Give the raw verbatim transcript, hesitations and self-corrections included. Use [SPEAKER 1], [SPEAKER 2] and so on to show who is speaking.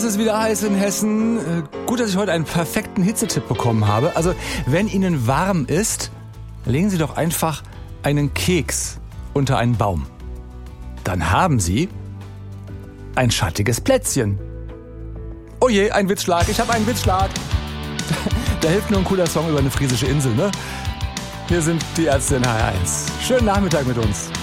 [SPEAKER 1] Es ist wieder heiß in Hessen. Äh, Gut, dass ich heute einen perfekten Hitzetipp bekommen habe. Also, wenn Ihnen warm ist, legen Sie doch einfach einen Keks unter einen Baum. Dann haben Sie ein schattiges Plätzchen. Oh je, ein Witzschlag. Ich habe einen Witzschlag. Da hilft nur ein cooler Song über eine friesische Insel, ne? Hier sind die Ärzte in H R eins. Schönen Nachmittag mit uns.